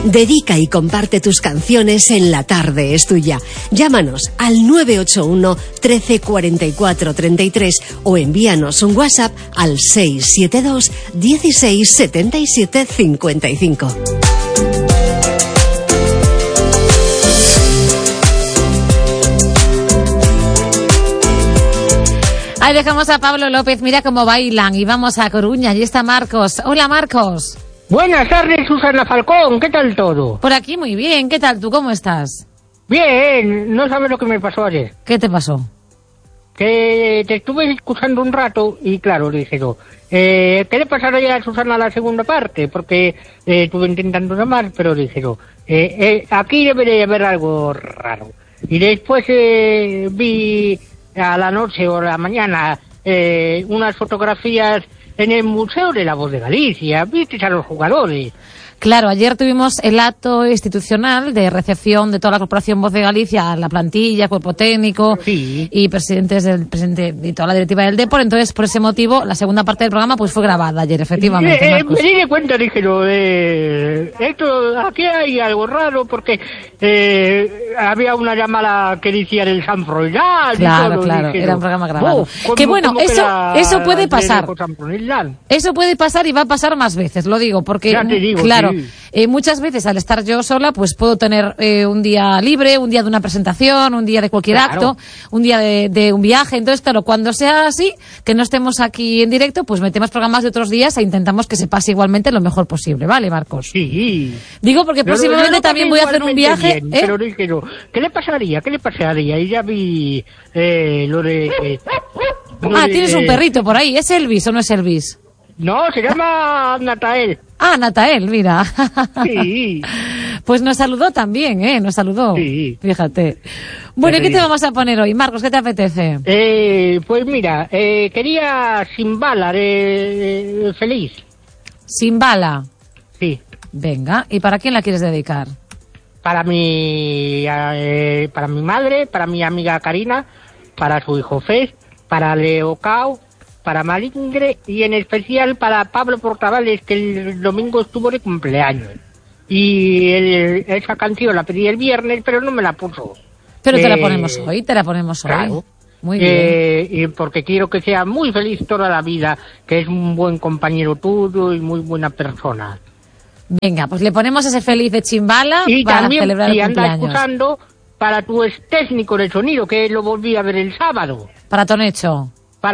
Dedica y comparte tus canciones en La Tarde es Tuya. Llámanos al 981 13 44 33 o envíanos un WhatsApp al 672 16 77 55. Ahí dejamos a Pablo López, mira cómo bailan, y vamos a Coruña, allí está Marcos. Hola, Marcos. Buenas tardes, Susana Falcón, ¿qué tal todo? Por aquí muy bien, ¿qué tal tú? ¿Cómo estás? Bien, no sabes lo que me pasó ayer. ¿Qué te pasó? Que te estuve escuchando un rato y claro, dije yo, ¿qué le pasaría a Susana a la segunda parte? Porque estuve intentando llamar, pero dije yo, aquí debería haber algo raro. Y después vi a la noche o a la mañana unas fotografías en el Museo de la Voz de Galicia. ¿Viste a los jugadores? Claro, ayer tuvimos el acto institucional de recepción de toda la Corporación Voz de Galicia, la plantilla, cuerpo técnico y presidente y toda la directiva del Depor. Entonces, por ese motivo, la segunda parte del programa pues fue grabada ayer, efectivamente. Me di de cuenta, dije yo, esto, aquí hay algo raro porque había una llamada que decía del San Froilán. Claro, claro, era un programa grabado. Que bueno, eso puede pasar. Eso puede pasar y va a pasar más veces, lo digo, porque ya te digo, claro, muchas veces al estar yo sola, pues puedo tener un día libre, un día de una presentación, un día de cualquier acto, un día de un viaje. Entonces, claro, cuando sea así, que no estemos aquí en directo, pues metemos programas de otros días e intentamos que se pase igualmente lo mejor posible, ¿vale, Marcos? Sí. Digo porque próximamente también voy a hacer un viaje. Bien, pero dije yo, ¿qué le pasaría? Y ya vi lo de... tienes un perrito por ahí. ¿Es Elvis o no es Elvis? No, se llama Natael. Ah, Natael, mira. Sí. Pues nos saludó también, nos saludó. Sí. Fíjate. Bueno, ¿y qué te vamos a poner hoy? Marcos, ¿qué te apetece? Pues mira, quería Sin Bala de Feliz. Sin Bala. Sí. Venga, ¿y para quién la quieres dedicar? Para mi madre, para mi amiga Karina, para su hijo Fez, para Leo Cao, para Malingre y en especial para Pablo Portavales, que el domingo estuvo de cumpleaños. Y esa canción la pedí el viernes, pero no me la puso. Pero te la ponemos hoy, Claro. Muy bien. Y porque quiero que sea muy feliz toda la vida, que es un buen compañero tuyo y muy buena persona. Venga, pues le ponemos ese feliz de Chimbala y para también, celebrar el cumpleaños. Y anda escuchando para tu ex técnico de sonido, que lo volví a ver el sábado. Para Tonecho.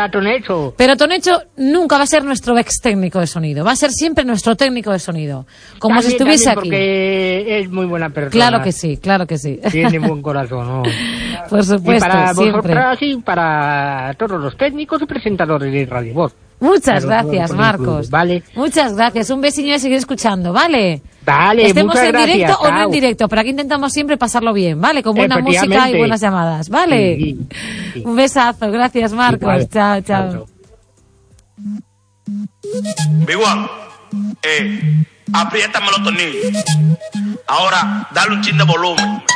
Pero Tonecho nunca va a ser nuestro ex técnico de sonido, va a ser siempre nuestro técnico de sonido, como también, si estuviese aquí. Porque es muy buena persona. Claro que sí. Tiene buen corazón, ¿no? Por supuesto, y para siempre. Vosotras y para todos los técnicos y presentadores de Radio Voz. Muchas gracias, Marcos. Vale. Muchas gracias. Un besillo y a seguir escuchando, ¿vale? Vale, estemos muchas en gracias, directo chao. o no en directo, pero aquí intentamos siempre pasarlo bien, ¿vale? Con buena música y buenas llamadas, ¿vale? Sí. Un besazo, gracias, Marcos. Vale. Chao. Big One, apriétame los tornillos. Ahora, dale un chin de volumen.